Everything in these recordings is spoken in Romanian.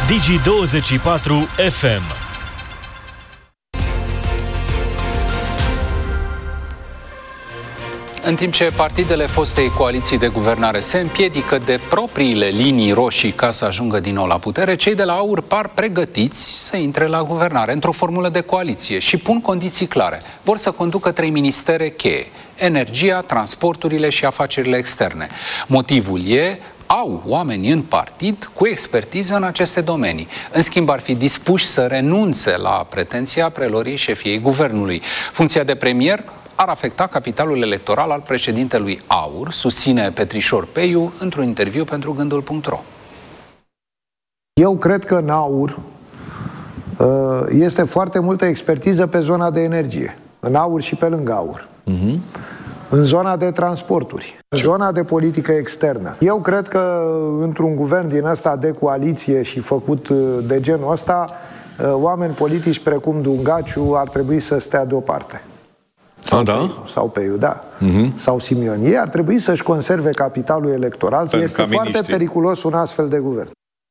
Digi24 FM. În timp ce partidele fostei coaliții de guvernare se împiedică de propriile linii roșii ca să ajungă din nou la putere, cei de la AUR par pregătiți să intre la guvernare într-o formulă de coaliție și pun condiții clare. Vor să conducă 3 ministere cheie: energia, transporturile și afacerile externe. Motivul e: au oameni în partid cu expertiză în aceste domenii. În schimb, ar fi dispuși să renunțe la pretenția preluării șefiei guvernului. Funcția de premier ar afecta capitalul electoral al președintelui AUR, susține Petrișor Peiu într-un interviu pentru Gândul.ro. Eu cred că în AUR este foarte multă expertiză pe zona de energie. În AUR și pe lângă AUR. În zona de transporturi, în zona de politică externă. Eu cred că într-un guvern din ăsta de coaliție și făcut de genul ăsta, oameni politici precum Dungaciu ar trebui să stea deoparte. Sau Peiu, da. Sau Simion. Ei ar trebui să-și conserve capitalul electoral. Este foarte periculos un astfel de guvern.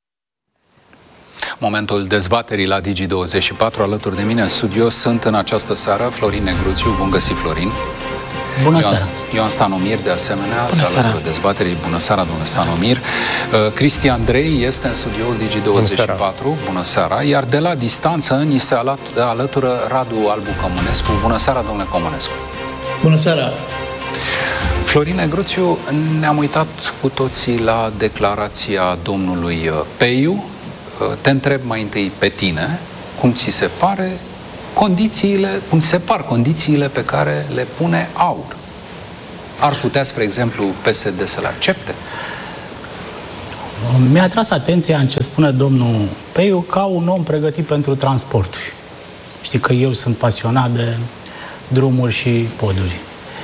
Momentul dezbaterii la Digi24. Alături de mine în studio sunt în această seară Florin Negruțiu. Bun găsit, Florin. Bună seara. Ioan Stanomir, de asemenea, se alătură dezbaterii. Bună seara, domnule Stanomir. Cristi Andrei este în studioul Digi24. Bună seara. Iar de la distanță ni se alătură Radu Albu Cămănescu. Bună seara, domnule Cămănescu. Bună seara. Florin Negruțiu, ne-am uitat cu toții la declarația domnului Peiu. Te întreb mai întâi pe tine, cum ți se pare cum se par condițiile pe care le pune AUR? Ar putea, spre exemplu, PSD să le accepte? Mi-a atras atenția în ce spune domnul Peiu ca un om pregătit pentru transporturi. Știi că eu sunt pasionat de drumuri și poduri.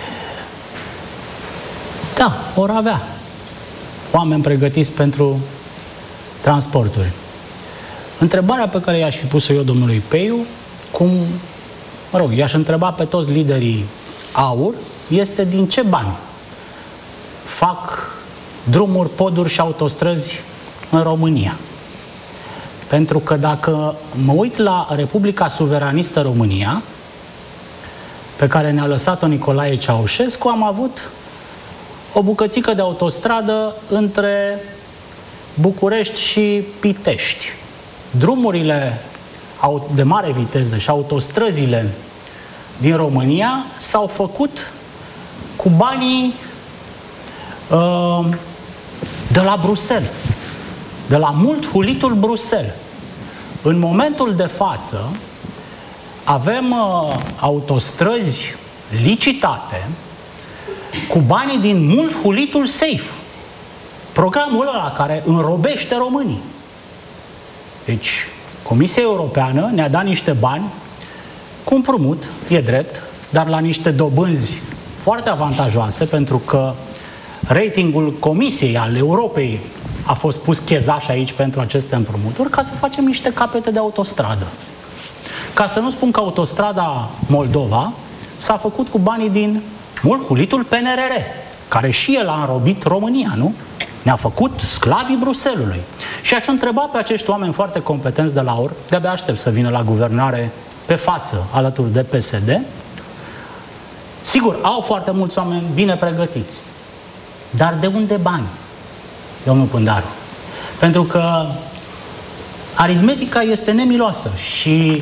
Da, vor avea oameni pregătiți pentru transporturi. Întrebarea pe care i-aș fi pus-o eu domnului Peiu, i-aș întreba pe toți liderii AUR, este din ce bani fac drumuri, poduri și autostrăzi în România. Pentru că dacă mă uit la Republica Suveranistă România, pe care ne-a lăsat-o Nicolae Ceaușescu, am avut o bucățică de autostradă între București și Pitești. Drumurile de mare viteză și autostrăzile din România s-au făcut cu banii de la Bruxelles, de la mult hulitul Bruxelles. În momentul de față avem autostrăzi licitate cu banii din mult hulitul SAFE, programul ăla care înrobește românii. Deci Comisia Europeană ne-a dat niște bani cu împrumut, e drept, dar la niște dobânzi foarte avantajoase, pentru că ratingul Comisiei al Europei a fost pus chezaș aici pentru aceste împrumuturi, ca să facem niște capete de autostradă. Ca să nu spun că autostrada Moldova s-a făcut cu banii din mult hulitul PNRR, care și el a înrobit România, nu? Ne-a făcut sclavii Bruselului. Și aș întreba pe acești oameni foarte competenți de la AUR, de-abia aștept să vină la guvernare pe față alături de PSD. Sigur, au foarte mulți oameni bine pregătiți. Dar de unde bani, domnul Pândaru? Pentru că aritmetica este nemiloasă și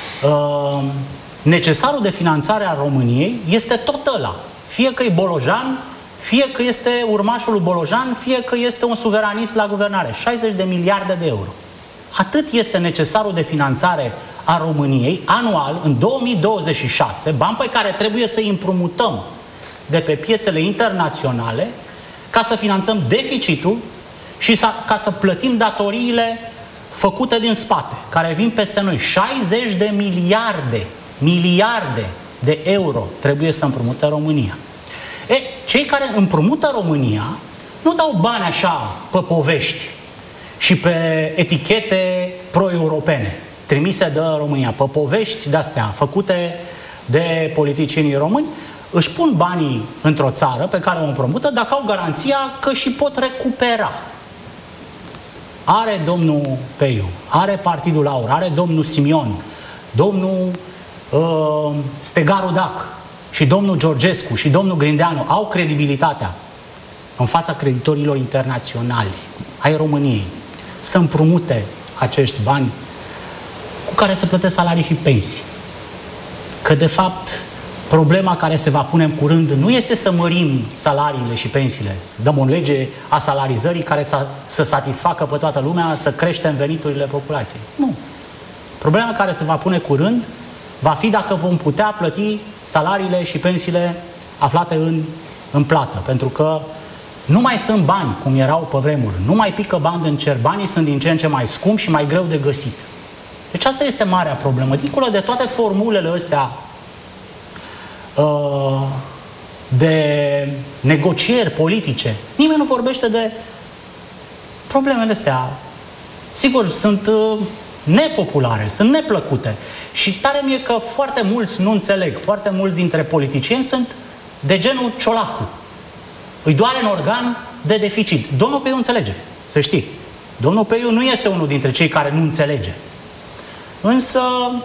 necesarul de finanțare a României este tot ăla. Fie că e Bolojan, fie că este urmașul lui Bolojan, fie că este un suveranist la guvernare. 60 de miliarde de euro. Atât este necesarul de finanțare a României anual, în 2026, bani pe care trebuie să îi împrumutăm de pe piețele internaționale ca să finanțăm deficitul și ca să plătim datoriile făcute din spate, care vin peste noi. 60 de miliarde de euro trebuie să împrumute România. Cei care împrumută România nu dau bani așa pe povești și pe etichete pro-europene trimise de România, pe povești de-astea făcute de politicienii români. Își pun banii într-o țară pe care o împrumută dacă au garanția că și pot recupera. are domnul Peiu, are Partidul Aur, are domnul Simion, domnul Stegaru Dac și domnul Georgescu și domnul Grindeanu au credibilitatea în fața creditorilor internaționali ai României să împrumute acești bani cu care să plătesc salarii și pensii. Că, de fapt, problema care se va pune în curând nu este să mărim salariile și pensiile, să dăm o lege a salarizării care să satisfacă pe toată lumea, să creștem veniturile populației. Nu. Problema care se va pune curând va fi dacă vom putea plăti salariile și pensiile aflate în plată. Pentru că nu mai sunt bani, cum erau pe vremuri. Nu mai pică bani în cer. Banii sunt din ce în ce mai scumpi și mai greu de găsit. Deci asta este marea problemă. Dincolo de toate formulele astea de negocieri politice, nimeni nu vorbește de problemele astea. Sigur, sunt nepopulare, sunt neplăcute. Și tare mie că foarte mulți nu înțeleg, foarte mulți dintre politicieni sunt de genul Ciolacu. Îi doare în organ de deficit. Domnul Peiu înțelege, să știi. Domnul Peiu nu este unul dintre cei care nu înțelege. Însă,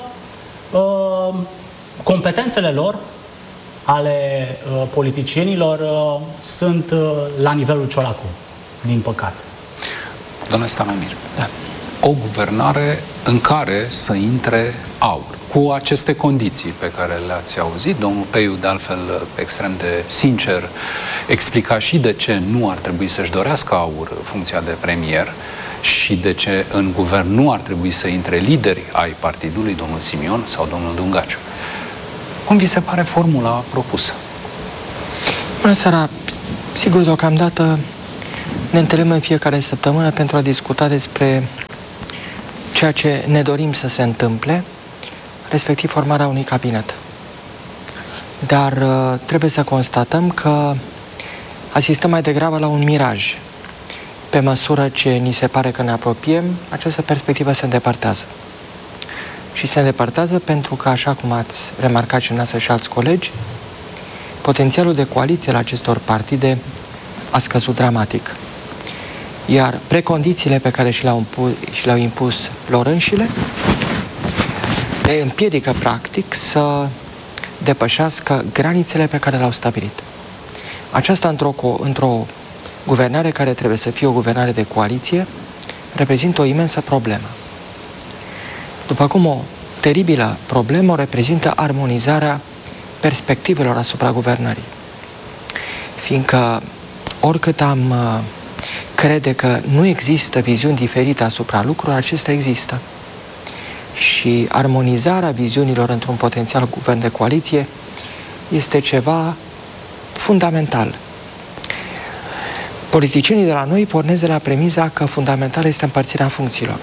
competențele lor, ale politicienilor, sunt la nivelul Ciolacu, din păcate. Domnule Stanomir, da. O guvernare în care să intre aur, cu aceste condiții pe care le-ați auzit. Domnul Peiu, de altfel, extrem de sincer, explica și de ce nu ar trebui să-și dorească aur funcția de premier și de ce în guvern nu ar trebui să intre lideri ai partidului, domnul Simion sau domnul Dungaciu. Cum vi se pare formula propusă? Bună seara! Sigur, deocamdată ne întâlnim în fiecare săptămână pentru a discuta despre ceea ce ne dorim să se întâmple, respectiv formarea unui cabinet. Dar trebuie să constatăm că asistăm mai degrabă la un miraj. Pe măsură ce ni se pare că ne apropiem, această perspectivă se îndepărtează. Și se îndepărtează pentru că, așa cum ați remarcat și dumneavoastră și alți colegi, potențialul de coaliție la acestor partide a scăzut dramatic. Iar precondițiile pe care și le-au impus lor înșile le împiedică, practic, să depășească granițele pe care le-au stabilit. Aceasta, într-o guvernare care trebuie să fie o guvernare de coaliție, reprezintă o imensă problemă. După cum o teribilă problemă reprezintă armonizarea perspectivelor asupra guvernării. Fiindcă oricât am crede că nu există viziuni diferite asupra lucrurilor, acestea există. Și armonizarea viziunilor într-un potențial guvern de coaliție este ceva fundamental. Politicienii de la noi pornesc de la premiza că fundamental este împărțirea funcțiilor.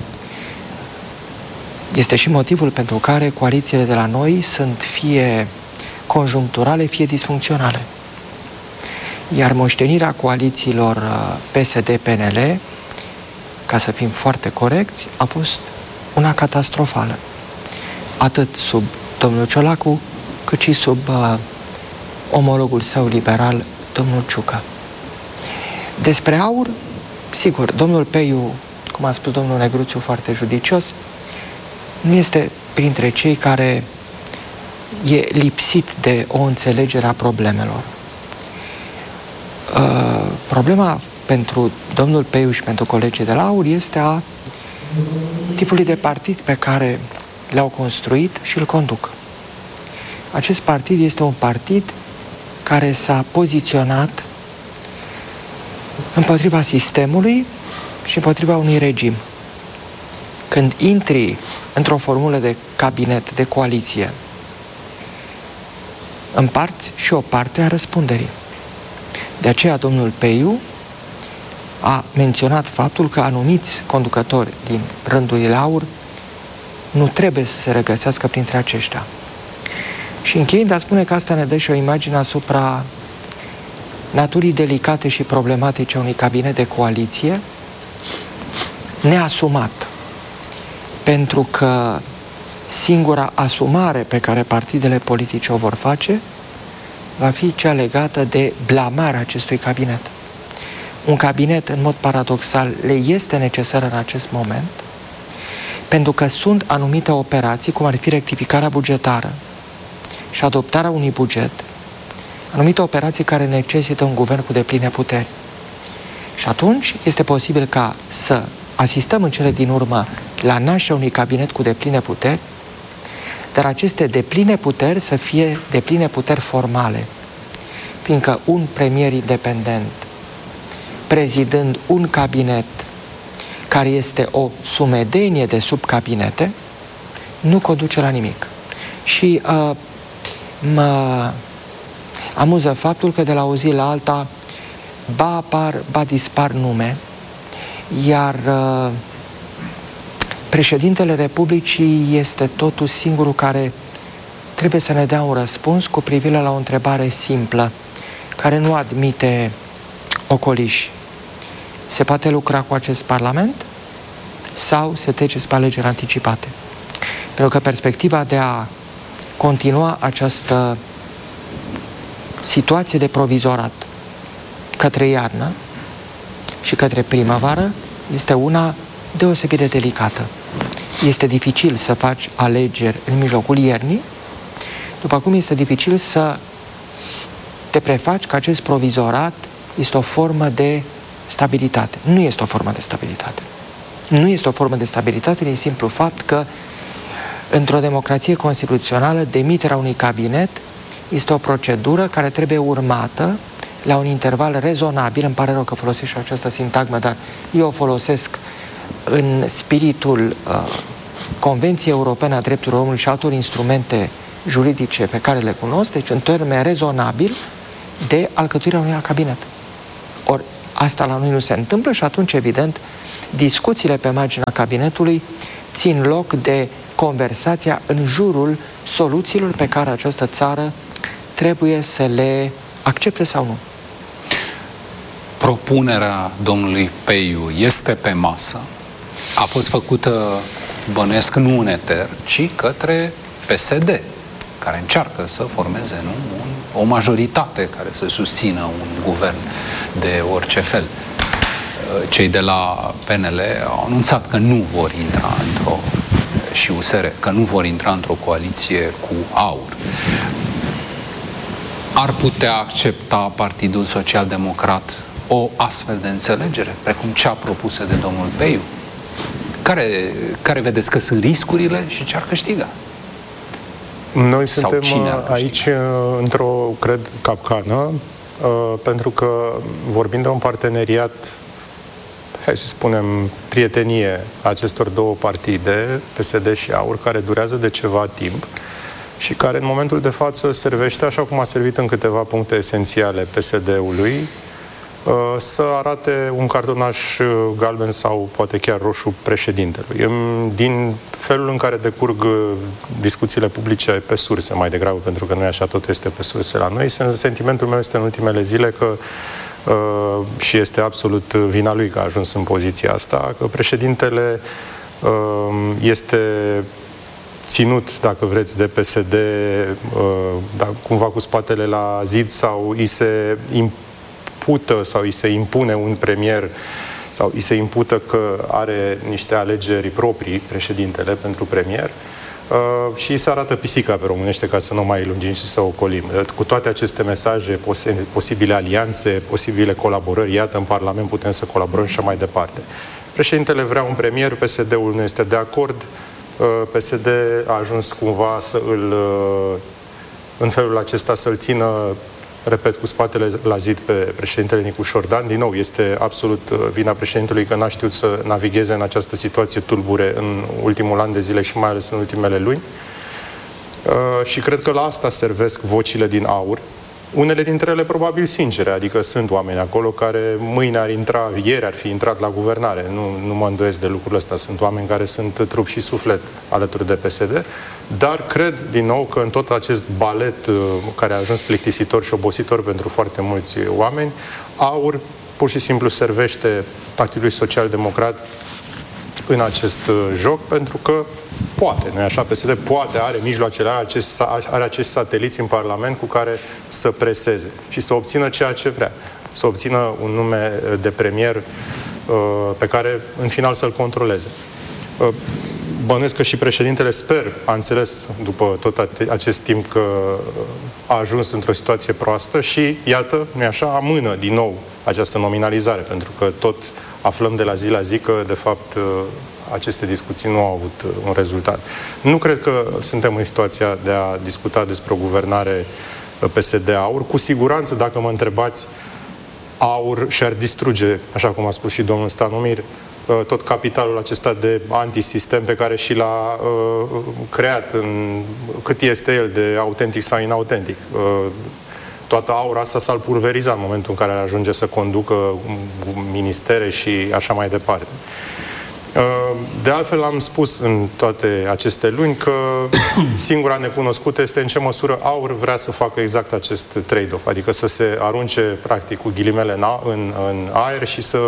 Este și motivul pentru care coalițiile de la noi sunt fie conjuncturale, fie disfuncționale. Iar moștenirea coalițiilor PSD-PNL, ca să fim foarte corecți, a fost una catastrofală. Atât sub domnul Ciolacu, cât și sub omologul său liberal, domnul Ciucă. Despre aur, sigur, domnul Peiu, cum a spus domnul Negruțiu foarte judicios, nu este printre cei care e lipsit de o înțelegere a problemelor. Problema pentru domnul Peiu și pentru colegii de la AUR este a tipului de partid pe care le-au construit și îl conduc. Acest partid este un partid care s-a poziționat împotriva sistemului și împotriva unui regim. Când intri într-o formulă de cabinet, de coaliție, împarți și o parte a răspunderii. De aceea domnul Peiu a menționat faptul că anumiți conducători din rândurile AUR nu trebuie să se regăsească printre aceștia. Și încheiind, a spune că asta ne dă și o imagine asupra naturii delicate și problematice a unui cabinet de coaliție neasumat. Pentru că singura asumare pe care partidele politice o vor face va fi cea legată de blamarea acestui cabinet. un cabinet, în mod paradoxal, le este necesar în acest moment, pentru că sunt anumite operații, cum ar fi rectificarea bugetară și adoptarea unui buget, anumite operații care necesită un guvern cu depline puteri. Și atunci este posibil ca să asistăm în cele din urmă la nașterea unui cabinet cu depline puteri, dar aceste depline puteri să fie depline puteri formale, fiindcă un premier independent, prezidând un cabinet care este o sumedenie de subcabinete, nu conduce la nimic. Și mă amuză faptul că de la o zi la alta ba apar, ba dispar nume, iar președintele Republicii este totuși singurul care trebuie să ne dea un răspuns cu privire la o întrebare simplă, care nu admite ocoliși. Se poate lucra cu acest Parlament sau se trece spre alegeri anticipate? Pentru că perspectiva de a continua această situație de provizorat către iarnă și către primăvară este una deosebit de delicată. Este dificil să faci alegeri în mijlocul iernii, după cum este dificil să te prefaci că acest provizorat este o formă de stabilitate. Nu este o formă de stabilitate. Nu este o formă de stabilitate din simplu fapt că într-o democrație constituțională demiterea unui cabinet este o procedură care trebuie urmată la un interval rezonabil. Îmi pare rău că folosesc și această sintagmă, dar eu o folosesc în spiritul Convenției Europene a Drepturilor Omului și altor instrumente juridice pe care le cunosc, deci în termen rezonabil de alcătuirea unui cabinet. Ori asta la noi nu se întâmplă și atunci, evident, discuțiile pe marginea cabinetului țin loc de conversația în jurul soluțiilor pe care această țară trebuie să le accepte sau nu. Propunerea domnului Peiu este pe masă. A fost făcută, bănuiesc, nu în eter, ci către PSD, care încearcă să formeze o majoritate care să susțină un guvern de orice fel. Cei de la PNL au anunțat că nu vor intra și USR, că nu vor intra într-o coaliție cu AUR. Ar putea accepta Partidul Social-Democrat o astfel de înțelegere, precum cea propusă de domnul Peiu? Care vedeți că sunt riscurile și ce ar câștiga? Noi suntem aici într-o, cred, capcană, pentru că vorbim de un parteneriat, hai să spunem, prietenie acestor două partide, PSD și AUR, care durează de ceva timp și care în momentul de față servește, așa cum a servit în câteva puncte esențiale PSD-ului, să arate un cartonaș galben sau poate chiar roșu președintelui. Din felul în care decurg discuțiile publice pe surse mai degrabă, pentru că nu e așa, totul este pe surse la noi, sentimentul meu este în ultimele zile că și este absolut vina lui că a ajuns în poziția asta, că președintele este ținut, dacă vreți, de PSD cumva cu spatele la zid sau îi se impută sau îi se impune un premier sau îi se impută că are niște alegeri proprii, președintele, pentru premier, și îi se arată pisica pe românește, ca să nu mai lungim și să ocolim. Cu toate aceste mesaje, posibile alianțe, posibile colaborări, iată, în Parlament putem să colaborăm și mai departe. Președintele vrea un premier, PSD-ul nu este de acord, PSD a ajuns cumva în felul acesta să-l țină, repet, cu spatele la zid pe președintele Nicu Șordan. Din nou, este absolut vina președintelui că n-a știut să navigheze în această situație tulbure în ultimul an de zile și mai ales în ultimele luni. Și cred că la asta servesc vocile din AUR. Unele dintre ele probabil sincere, adică sunt oameni acolo care mâine ar intra, ieri ar fi intrat la guvernare. Nu mă îndoiesc de lucrul ăsta. Sunt oameni care sunt trup și suflet alături de PSD, dar cred din nou că în tot acest balet care a ajuns plictisitor și obositor pentru foarte mulți oameni, AUR pur și simplu servește Partidului Social-Democrat în acest joc, pentru că poate, nu-i așa? PSD poate, are mijloacele, are acești sateliți în Parlament cu care să preseze și să obțină ceea ce vrea. să obțină un nume de premier pe care în final să-l controleze. Bănuiesc că și președintele, sper, a înțeles după tot acest timp că a ajuns într-o situație proastă și, iată, nu-i așa, amână din nou această nominalizare, pentru că tot aflăm de la zi la zi că, de fapt, aceste discuții nu au avut un rezultat. Nu cred că suntem în situația de a discuta despre o guvernare PSD-AUR. Cu siguranță, dacă mă întrebați, AUR și-ar distruge, așa cum a spus și domnul Stanomir, tot capitalul acesta de antisistem pe care și l-a creat, cât este el de autentic sau inautentic. Toată aura asta s-ar pulveriza în momentul în care ar ajunge să conducă ministere și așa mai departe. De altfel, am spus în toate aceste luni că singura necunoscută este în ce măsură AUR vrea să facă exact acest trade-off, adică să se arunce, practic, cu ghilimele în aer și să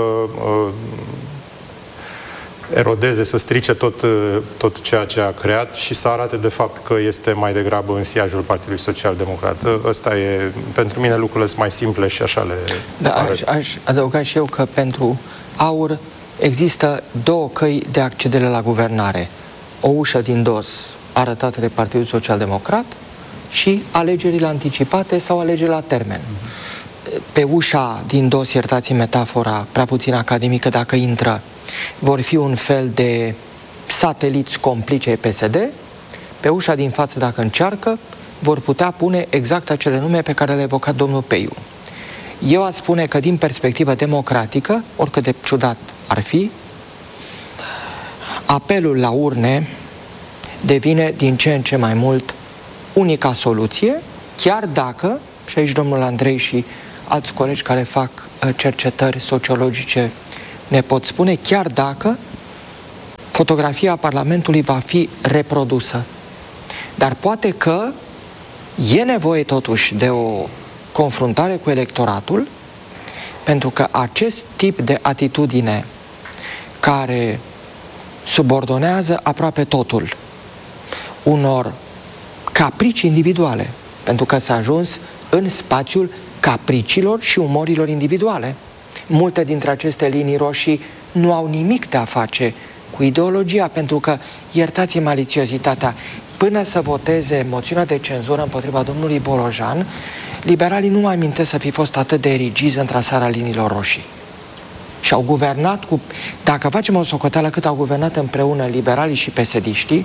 erodeze, să strice tot ceea ce a creat și să arate de fapt că este mai degrabă în siajul Partidului Social-Democrat. Ăsta e, pentru mine lucrurile sunt mai simple și așa le... Da, aș adăuga și eu că pentru AUR există două căi de accedere la guvernare. O ușă din dos arătată de Partidul Social-Democrat și alegerile anticipate sau alegeri la termen. Pe ușa din dos, iertați-mi metafora prea puțin academică, dacă intră, vor fi un fel de sateliți complice PSD. Pe ușa din față, dacă încearcă, vor putea pune exact acele nume pe care le-a evocat domnul Peiu. Eu aș spune că din perspectivă democratică, oricât de ciudat ar fi, apelul la urne devine din ce în ce mai mult unica soluție, chiar dacă, și aici domnul Andrei și alți colegi care fac cercetări sociologice ne pot spune, chiar dacă fotografia Parlamentului va fi reprodusă. Dar poate că e nevoie totuși de o confruntare cu electoratul, pentru că acest tip de atitudine care subordonează aproape totul unor caprici individuale, pentru că s-a ajuns în spațiul capriciilor și umorilor individuale. Multe dintre aceste linii roșii nu au nimic de a face cu ideologia, pentru că, iertați-mi malițiozitatea, până să voteze moțiunea de cenzură împotriva domnului Bolojan, liberalii nu mai amintesc să fi fost atât de rigizi în trasarea liniilor roșii. Și au guvernat cu... Dacă facem o socoteală cât au guvernat împreună liberalii și PSD-știi,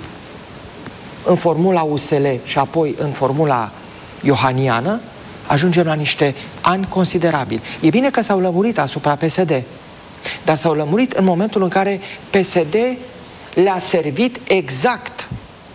în formula USL și apoi în formula iohaniană, ajungem la niște ani considerabili. E bine că s-au lămurit asupra PSD, dar s-au lămurit în momentul în care PSD le-a servit exact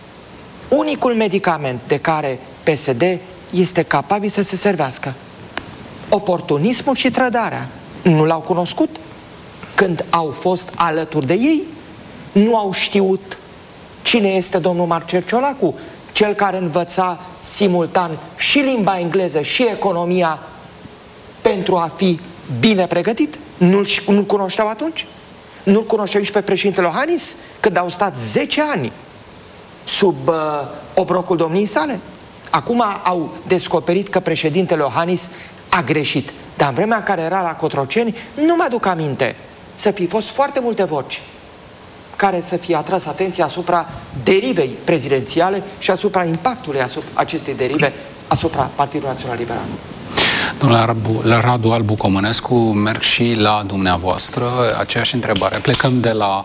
unicul medicament de care PSD este capabil să se servească. Oportunismul și trădarea. Nu l-au cunoscut când au fost alături de ei. Nu au știut cine este domnul Marcel Ciolacu, cel care învăța simultan și limba engleză și economia pentru a fi bine pregătit. Nu-l cunoșteau atunci? Nu-l cunoșteau nici pe președintele Iohannis când au stat 10 ani sub obrocul domniei sale? Acum au descoperit că președintele Iohannis a greșit. Dar în vremea în care era la Cotroceni, nu mă-aduc aminte să fi fost foarte multe voci care să fie atras atenția asupra derivei prezidențiale și asupra impactului acestei derive asupra Partidului Național Liberal. Domnule Radu Albu Comănescu, merg și la dumneavoastră aceeași întrebare. Plecăm de la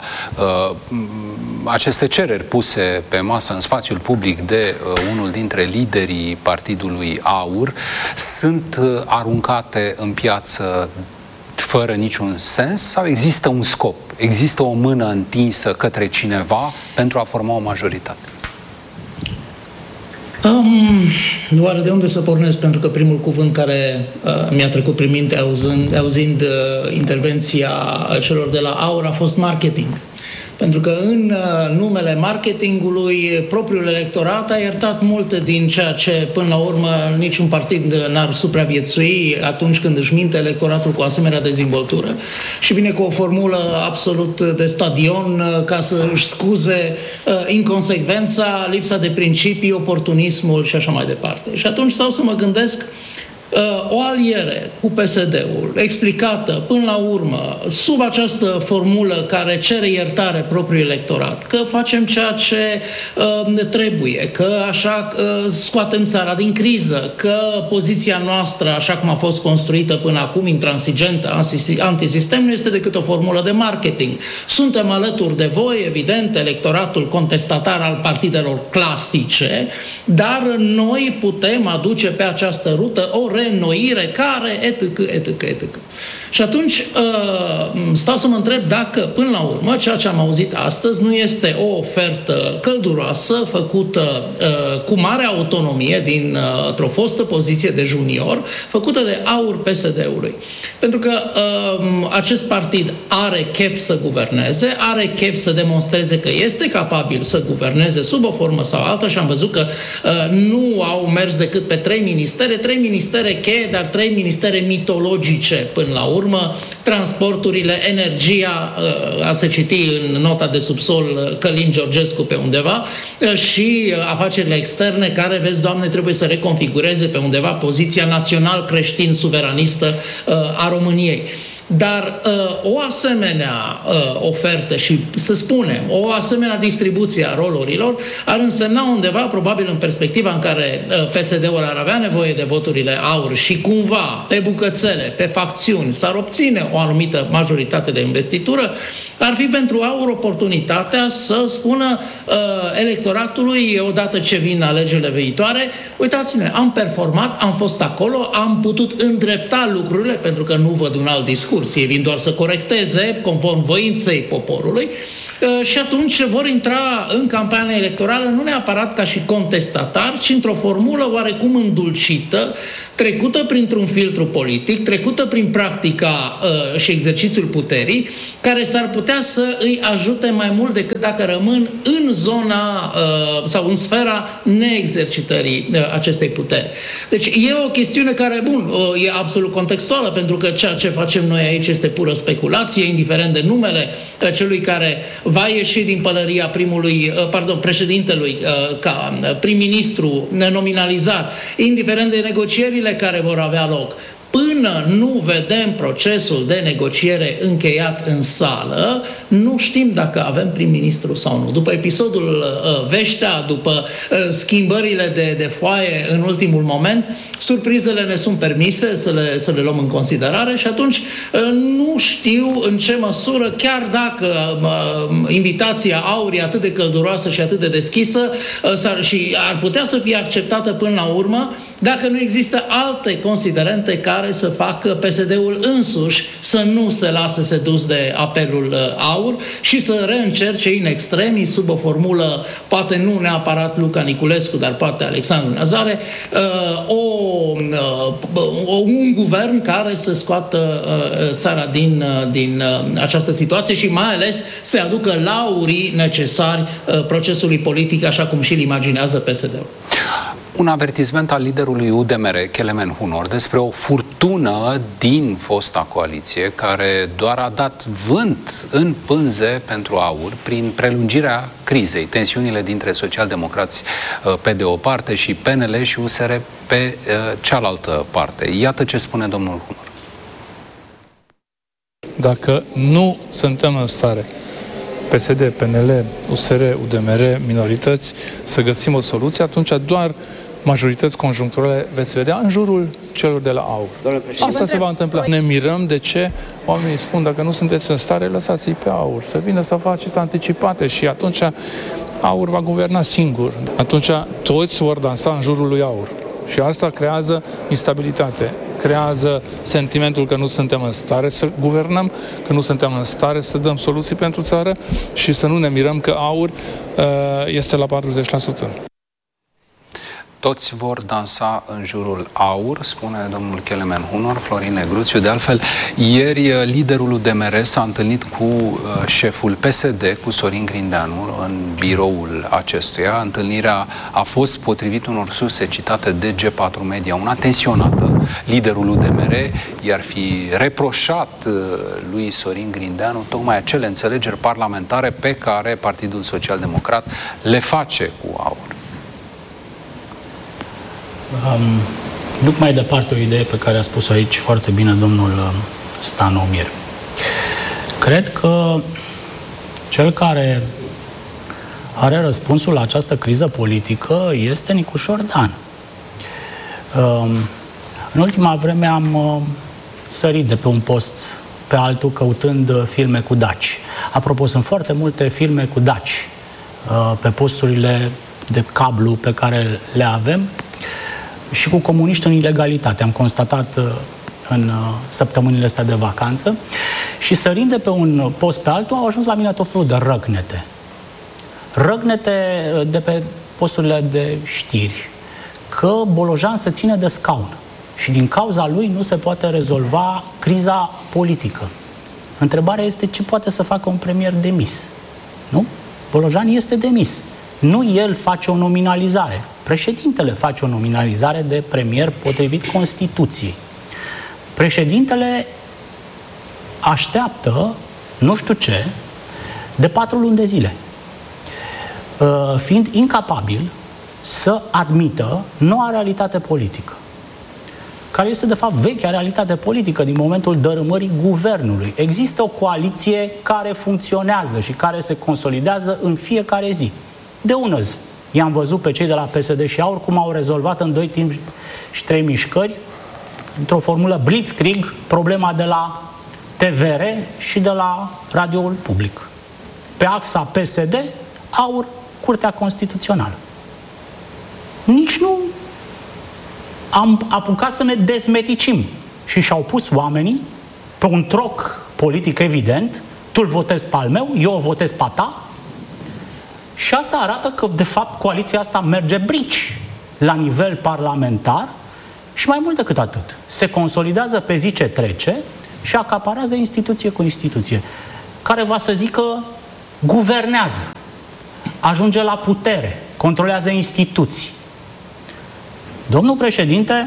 aceste cereri puse pe masă în spațiul public de unul dintre liderii partidului AUR. Sunt aruncate în piață fără niciun sens sau există un scop? Există o mână întinsă către cineva pentru a forma o majoritate? Nu are de unde să pornesc, pentru că primul cuvânt care mi-a trecut prin minte auzind intervenția celor de la AUR a fost marketing. Pentru că în numele marketingului, propriul electorat a iertat multe din ceea ce, până la urmă, niciun partid n-ar supraviețui atunci când își minte electoratul cu asemenea dezvoltură. Și vine cu o formulă absolut de stadion ca să își scuze inconsecvența, lipsa de principii, oportunismul și așa mai departe. Și atunci stau să mă gândesc o aliere cu PSD-ul, explicată până la urmă, sub această formulă care cere iertare propriului electorat, că facem ceea ce trebuie, că așa scoatem țara din criză, că poziția noastră, așa cum a fost construită până acum, intransigentă, antisistem, nu este decât o formulă de marketing. Suntem alături de voi, evident, electoratul contestatar al partidelor clasice, dar noi putem aduce pe această rută o reînnoire care, etc. Și atunci stau să mă întreb dacă, până la urmă, ceea ce am auzit astăzi nu este o ofertă călduroasă, făcută cu mare autonomie dintr-o fostă poziție de junior, făcută de AUR PSD-ului. Pentru că acest partid are chef să guverneze, are chef să demonstreze că este capabil să guverneze sub o formă sau alta și am văzut că nu au mers decât pe 3 ministere cheie, dar 3 ministere mitologice până la urmă, transporturile, energia, a se citi în nota de subsol Călin Georgescu pe undeva, și afacerile externe care, vezi, Doamne, trebuie să reconfigureze pe undeva poziția național-creștin-suveranistă a României. Dar o asemenea ofertă și, să spunem, o asemenea distribuție a rolurilor ar însemna undeva, probabil în perspectiva în care PSD-ul ar avea nevoie de voturile AUR și cumva, pe bucățele, pe facțiuni, s-ar obține o anumită majoritate de investitură, ar fi pentru AUR oportunitatea să spună electoratului, odată ce vin alegerile viitoare, uitați-ne, am performat, am fost acolo, am putut îndrepta lucrurile, pentru că nu văd un alt discurs, ei vin doar să corecteze, conform voinței poporului, și atunci vor intra în campania electorală nu neapărat ca și contestatari, ci într-o formulă oarecum îndulcită, trecută printr-un filtru politic, trecută prin practica și exercițiul puterii, care s-ar putea să îi ajute mai mult decât dacă rămân în zona sau în sfera neexercitării acestei puteri. Deci e o chestiune care, bun, e absolut contextuală, pentru că ceea ce facem noi aici este pură speculație, indiferent de numele celui care va ieși din pălăria președintelui ca prim-ministru nominalizat, indiferent de negocierile care vor avea loc. Până nu vedem procesul de negociere încheiat în sală, nu știm dacă avem prim-ministru sau nu. După episodul Veștea, după schimbările de foaie în ultimul moment, surprizele ne sunt permise să le luăm în considerare și atunci nu știu în ce măsură, chiar dacă invitația AUR e atât de călduroasă și atât de deschisă și ar putea să fie acceptată până la urmă, dacă nu există alte considerente care să facă PSD-ul însuși să nu se lase sedus de apelul AUR și să reîncerce in extremis, sub o formulă, poate nu neapărat Luca Niculescu, dar poate Alexandru Nazare, un guvern care să scoată țara din această situație și mai ales să aducă laurii necesari procesului politic, așa cum și-l imaginează PSD-ul. Un avertisment al liderului UDMR, Kelemen Hunor, despre o furtună din fosta coaliție care doar a dat vânt în pânze pentru AUR prin prelungirea crizei, tensiunile dintre socialdemocrați pe de o parte și PNL și USR pe cealaltă parte. Iată ce spune domnul Hunor. Dacă nu suntem în stare, PSD, PNL, USR, UDMR, minorități, să găsim o soluție, atunci doar majorități conjuncturale veți vedea în jurul celor de la AUR. Asta se va întâmpla. Ne mirăm de ce oamenii spun, dacă nu sunteți în stare, lăsați-i pe AUR, să vină să faceți anticipate și atunci AUR va guverna singur. Atunci toți vor dansa în jurul lui AUR. Și asta creează instabilitate, creează sentimentul că nu suntem în stare să guvernăm, că nu suntem în stare să dăm soluții pentru țară și să nu ne mirăm că AUR este la 40%. Toți vor dansa în jurul AUR, spune domnul Kelemen Hunor, Florin Negruțiu. De altfel, ieri liderul UDMR s-a întâlnit cu șeful PSD, cu Sorin Grindeanu, în biroul acestuia. Întâlnirea a fost, potrivit unor surse citate de G4 Media, una tensionată. Liderul UDMR i-ar fi reproșat lui Sorin Grindeanu tocmai acele înțelegeri parlamentare pe care Partidul Social Democrat le face cu AUR. duc mai departe o idee pe care a spus-o aici foarte bine domnul Stanomir. Cred că cel care are răspunsul la această criză politică este Nicușor Dan. În ultima vreme am sărit de pe un post pe altul căutând filme cu daci. Apropo, sunt foarte multe filme cu daci pe posturile de cablu pe care le avem și cu comuniști în ilegalitate. Am constatat în săptămânile astea de vacanță și sărind de pe un post pe altul au ajuns la mine tot felul de răgnete. Răgnete de pe posturile de știri că Bolojan se ține de scaun și din cauza lui nu se poate rezolva criza politică. Întrebarea este ce poate să facă un premier demis. Nu? Bolojan este demis. Nu el face o nominalizare. Președintele face o nominalizare de premier potrivit Constituției. Președintele așteaptă, nu știu ce, de 4 luni de zile, fiind incapabil să admită noua realitate politică, care este de fapt vechea realitate politică din momentul dărâmării guvernului. Există o coaliție care funcționează și care se consolidează în fiecare zi. De ună zi i-am văzut pe cei de la PSD și AUR cum au rezolvat în 2 timp și 3 mișcări, într-o formulă blitzkrieg, problema de la TVR și de la radioul public. Pe axa PSD, AUR, Curtea Constituțională. Nici nu am apucat să ne dezmeticim. Și și-au pus oamenii pe un troc politic evident, tu-l votezi pe al meu, eu o votez pe a ta, și asta arată că, de fapt, coaliția asta merge brici la nivel parlamentar și mai mult decât atât. Se consolidează pe zi ce trece și acaparează instituție cu instituție, care va să zică guvernează, ajunge la putere, controlează instituții. Domnul președinte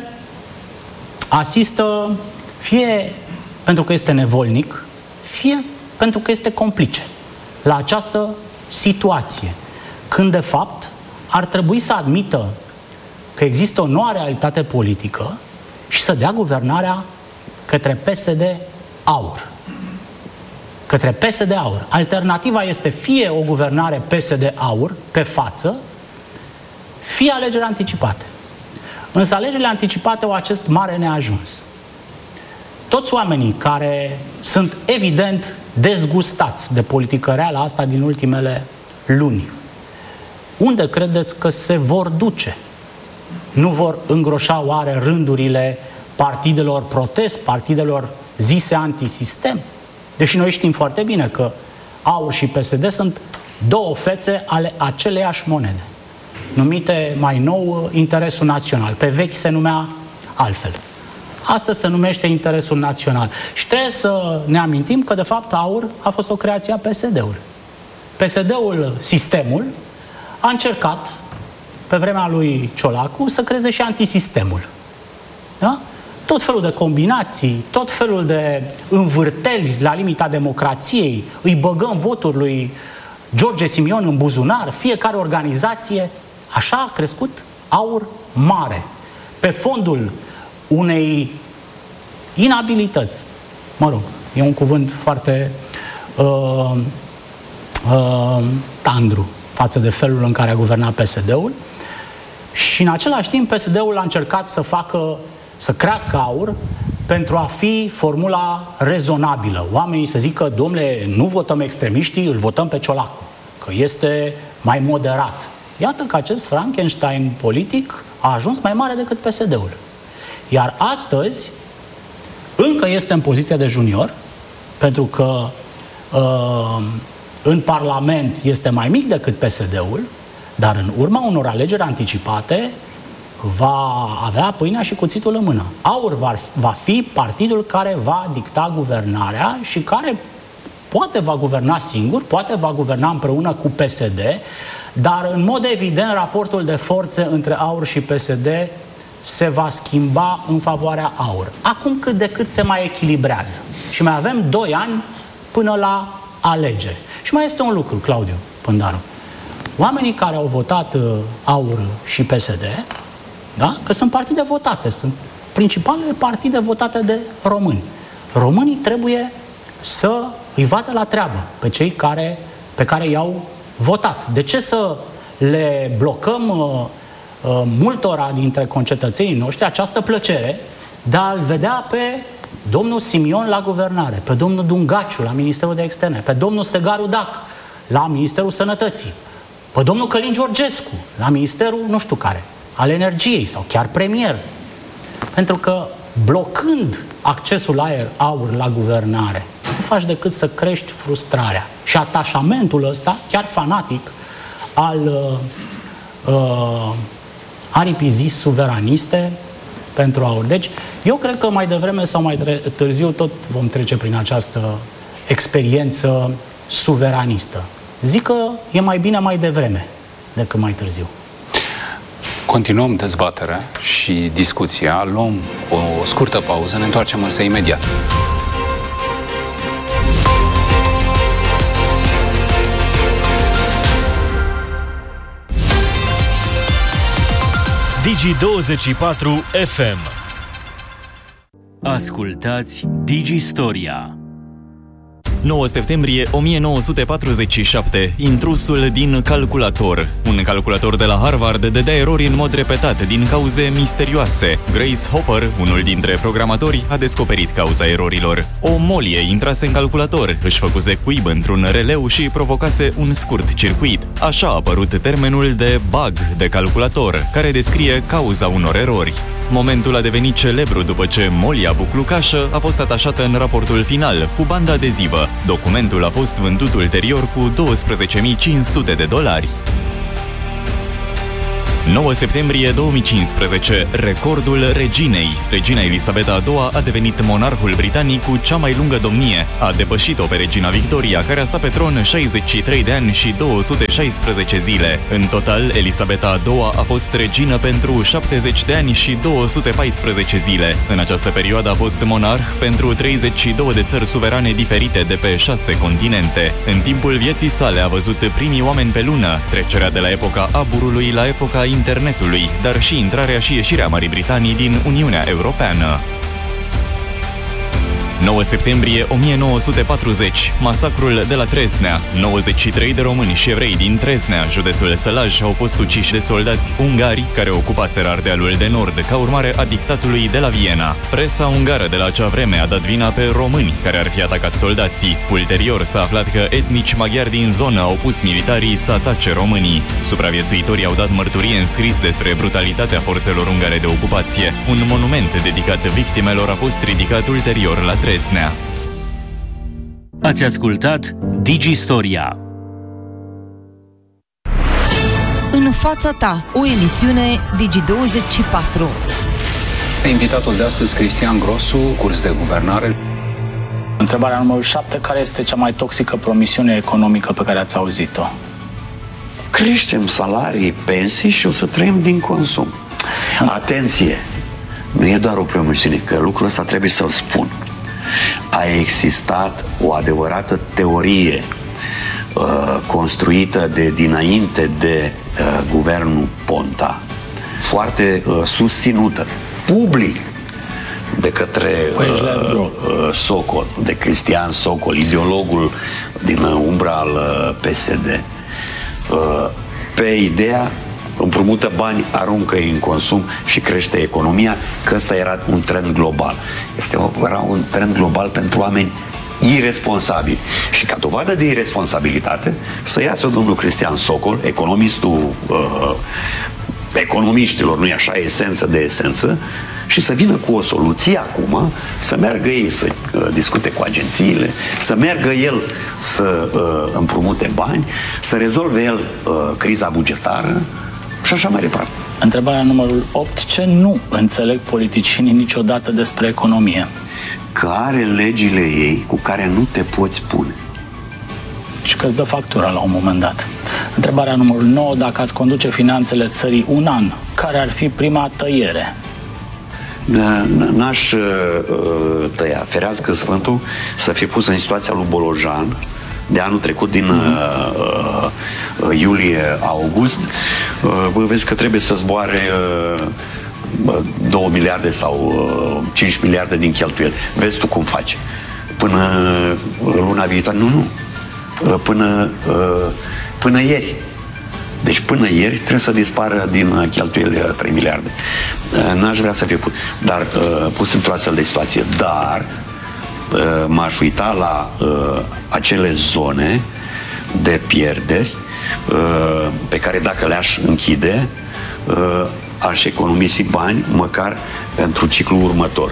asistă fie pentru că este nevolnic, fie pentru că este complice la această situație, când de fapt ar trebui să admită că există o nouă realitate politică și să dea guvernarea către PSD-AUR. Către PSD-AUR. Alternativa este fie o guvernare PSD-AUR pe față, fie alegeri anticipate. Însă alegerile anticipate au acest mare neajuns. Toți oamenii care sunt evident dezgustați de politicăreala asta din ultimele luni, unde credeți că se vor duce? Nu vor îngroșa oare rândurile partidelor protest, partidelor zise antisistem? Deși noi știm foarte bine că AUR și PSD sunt două fețe ale aceleiași monede, numite mai nou interesul național. Pe vechi se numea altfel. Astăzi se numește interesul național. Și trebuie să ne amintim că, de fapt, AUR a fost o creație a PSD-ului. PSD-ul, sistemul, a încercat, pe vremea lui Ciolacu, să creeze și antisistemul. Da? Tot felul de combinații, tot felul de învârteli la limita democrației, îi băgăm voturi lui George Simion în buzunar, fiecare organizație. Așa a crescut AUR mare, pe fondul unei inabilități. Mă rog, e un cuvânt foarte tandru față de felul în care a guvernat PSD-ul, și în același timp PSD-ul a încercat să crească AUR pentru a fi formula rezonabilă. Oamenii să zică, domnule, nu votăm extremiștii, îl votăm pe Ciolacu, că este mai moderat. Iată că acest Frankenstein politic a ajuns mai mare decât PSD-ul. Iar astăzi încă este în poziția de junior, pentru că în Parlament este mai mic decât PSD-ul, dar în urma unor alegeri anticipate va avea pâinea și cuțitul în mână. AUR va fi partidul care va dicta guvernarea și care poate va guverna singur, poate va guverna împreună cu PSD, dar în mod evident raportul de forțe între AUR și PSD se va schimba în favoarea AUR. Acum cât de cât se mai echilibrează. Și mai avem 2 ani până la alegeri. Și mai este un lucru, Claudiu Pândaru. Oamenii care au votat AUR și PSD da? Că sunt partide votate, sunt principalele partide votate de români. Românii trebuie să îi vadă la treabă pe cei pe care i-au votat. De ce să le blocăm multora dintre concetățenii noștri această plăcere de a-l vedea pe domnul Simion la guvernare, pe domnul Dungaciu la Ministerul de Externe, pe domnul Stegaru Dac la Ministerul Sănătății, pe domnul Călin Georgescu la Ministerul nu știu care, al Energiei sau chiar premier. Pentru că blocând accesul la aur la guvernare, nu faci decât să crești frustrarea și atașamentul ăsta, chiar fanatic, al aripii zis suveraniste pentru aur. Deci, eu cred că mai devreme sau mai târziu tot vom trece prin această experiență suveranistă. Zic că e mai bine mai devreme decât mai târziu. Continuăm dezbaterea și discuția, luăm o scurtă pauză, ne întoarcem însă imediat. Digi24 FM. Ascultați Digistoria. 9 septembrie 1947, intrusul din calculator. Un calculator de la Harvard dădea erori în mod repetat din cauze misterioase. Grace Hopper, unul dintre programatori, a descoperit cauza erorilor. O molie intrase în calculator, își făcuse cuib într-un releu și provocase un scurt circuit. Așa a apărut termenul de bug de calculator, care descrie cauza unor erori. Momentul a devenit celebru după ce molia buclucașă a fost atașată în raportul final cu bandă adezivă. Documentul a fost vândut ulterior cu $12.500. 9 septembrie 2015, recordul reginei. Regina Elisabeta II a devenit monarhul britanic cu cea mai lungă domnie. A depășit-o pe regina Victoria, care a stat pe tron 63 de ani și 216 zile. În total, Elisabeta II a fost regină pentru 70 de ani și 214 zile. În această perioadă a fost monarh pentru 32 de țări suverane diferite de pe 6 continente. În timpul vieții sale a văzut primii oameni pe lună, trecerea de la epoca aburului la epoca internetului, dar și intrarea și ieșirea Marii Britanii din Uniunea Europeană. 9 septembrie 1940, masacrul de la Tresnea. 93 de români și evrei din Tresnea, județul Sălaj, au fost uciși de soldați ungari care ocupaseră Ardealul de Nord ca urmare a dictatului de la Viena. Presa ungară de la acea vreme a dat vina pe români care ar fi atacat soldații. Ulterior s-a aflat că etnici maghiari din zonă au pus militarii să atace românii. Supraviețuitorii au dat mărturie în scris despre brutalitatea forțelor ungare de ocupație. Un monument dedicat victimelor a fost ridicat ulterior la Tresnea. Ați ascultat Digistoria. În fața ta, o emisiune Digi24. Invitatul de astăzi, Cristian Grosu, curs de guvernare. Întrebarea numărul 7. Care este cea mai toxică promisiune economică pe care ați auzit-o? Creștem salarii, pensii și o să trăim din consum. Atenție! Nu e doar o promisiune, că lucrul ăsta trebuie să-l spun. A existat o adevărată teorie construită dinainte de guvernul Ponta, foarte susținută public de către Socol, de Cristian Socol, ideologul din umbra al PSD, pe ideea împrumută bani, aruncă-i în consum și crește economia, că ăsta era un trend global. Era un trend global pentru oameni irresponsabili. Și ca dovadă de irresponsabilitate, să iasă domnul Cristian Socol, economistul economiștilor, nu-i așa, esență de esență, și să vină cu o soluție acum, să meargă ei să discute cu agențiile, să meargă el să împrumute bani, să rezolve el criza bugetară și așa mai departe. Întrebarea numărul 8. Ce nu înțeleg politicienii niciodată despre economie? Că are legile ei cu care nu te poți pune. Și că îți dă factura la un moment dat. Întrebarea numărul 9. Dacă ați conduce finanțele țării un an, care ar fi prima tăiere? N-aș tăia, ferească Sfântul, să fie pus în situația lui Bolojan de anul trecut, din iulie-august. Vezi că trebuie să zboare 2 miliarde sau 5 miliarde din cheltuieli. Vezi tu cum faci. Până luna viitoare, până ieri. Deci până ieri trebuie să dispară din cheltuieli 3 miliarde. N-aș vrea să fie pus într-o astfel de situație. Dar m-aș uita la acele zone de pierderi pe care dacă le-aș închide, aș economisi bani măcar pentru ciclul următor.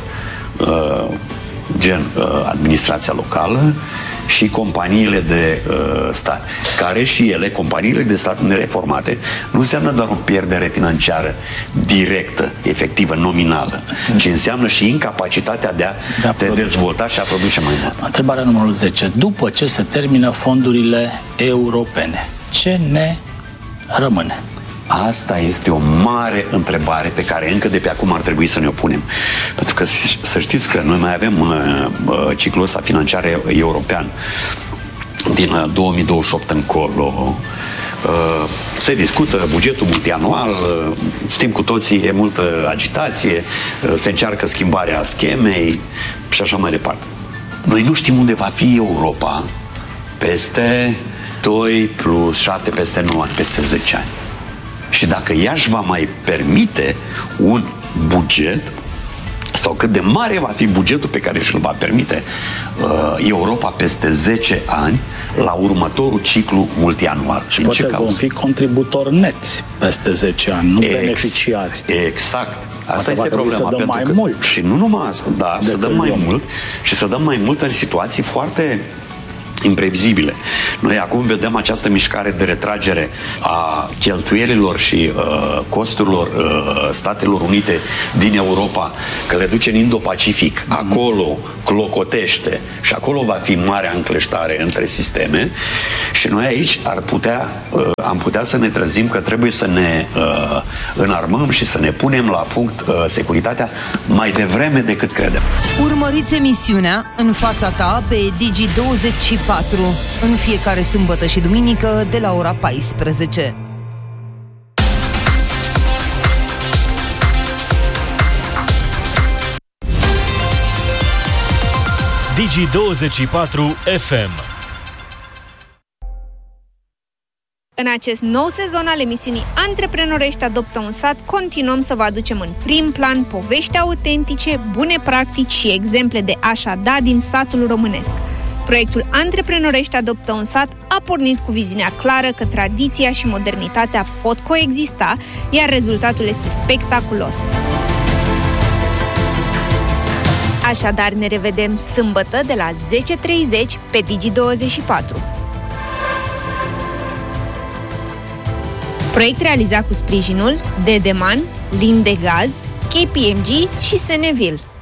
Gen administrația locală și companiile de stat, care și ele, companiile de stat nereformate, nu înseamnă doar o pierdere financiară directă, efectivă, nominală, ci înseamnă și incapacitatea de a te dezvolta și a produce mai mult. Întrebarea numărul 10. După ce se termină fondurile europene, ce ne rămâne? Asta este o mare întrebare pe care încă de pe acum ar trebui să ne o punem. Pentru că să știți că noi mai avem ciclul ăsta financiar european din 2028 încolo. Se discută bugetul multianual, știm cu toții, e multă agitație, se încearcă schimbarea schemei și așa mai departe. Noi nu știm unde va fi Europa peste 2 plus 7, peste 9 ani, peste 10 ani. Și dacă ea își va mai permite un buget, sau cât de mare va fi bugetul pe care și-l va permite Europa peste 10 ani, la următorul ciclu multianual. Și poate vom fi contributori neți peste 10 ani, nu beneficiari. Exact. Asta este problema. Să dăm mai mult. Și nu numai asta, da, să dăm mai mult și să dăm mai mult în situații foarte imprevizibile. Noi acum vedem această mișcare de retragere a cheltuielilor și costurilor Statelor Unite din Europa, că le duce în Indo-Pacific. Acolo clocotește și acolo va fi marea încleștare între sisteme și noi aici am putea să ne trezim că trebuie să ne înarmăm și să ne punem la punct securitatea mai devreme decât credem. Urmăriți emisiunea În fața ta pe Digi24 în fiecare sâmbătă și duminică de la ora 14. Digi24 FM. În acest nou sezon al emisiunii Antreprenorești adoptă un sat, continuăm să vă aducem în prim plan povești autentice, bune practici și exemple de așa da din satul românesc. Proiectul Antreprenorești adoptă un sat a pornit cu viziunea clară că tradiția și modernitatea pot coexista, iar rezultatul este spectaculos. Așadar, ne revedem sâmbătă de la 10:30 pe Digi24. Proiect realizat cu sprijinul de Deman, Lin de Gaz, KPMG și Seneville.